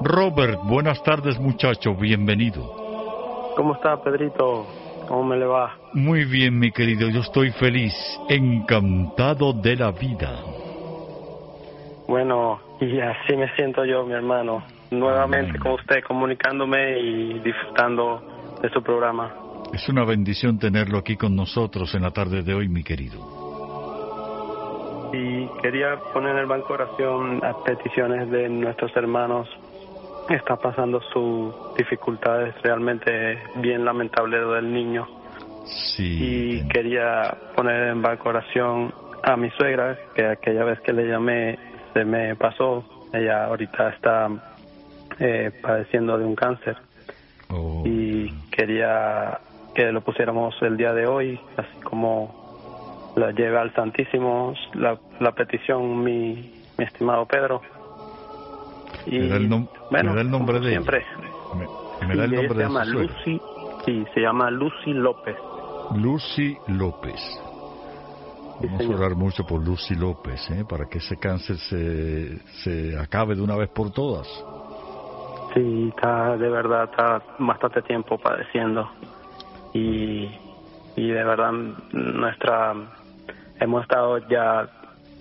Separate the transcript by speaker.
Speaker 1: Robert, buenas tardes muchacho, bienvenido.
Speaker 2: ¿Cómo está, Pedrito? ¿Cómo me le va?
Speaker 1: Muy bien, mi querido, yo estoy feliz, encantado de la vida.
Speaker 2: Bueno, y así me siento yo, mi hermano, nuevamente con usted, comunicándome y disfrutando de su programa.
Speaker 1: Es una bendición tenerlo aquí con nosotros en la tarde de hoy, mi querido.
Speaker 2: Y quería poner en el banco de oración las peticiones de nuestros hermanos. Está pasando sus dificultades, realmente bien lamentable lo del niño.
Speaker 1: Sí.
Speaker 2: Y quería poner en banco de oración a mi suegra, que aquella vez que le llamé se me pasó. Ella ahorita está padeciendo de un cáncer. Y quería que lo pusiéramos el día de hoy, así como la lleve al Santísimo, la petición, mi estimado Pedro. Y
Speaker 1: me da el nombre de
Speaker 2: siempre.
Speaker 1: Me da el nombre de su suegra.
Speaker 2: Se llama Lucy López.
Speaker 1: Lucy López. Vamos a orar mucho por Lucy López, para que ese cáncer se acabe de una vez por todas.
Speaker 2: Sí, está bastante tiempo padeciendo. Y de verdad hemos estado ya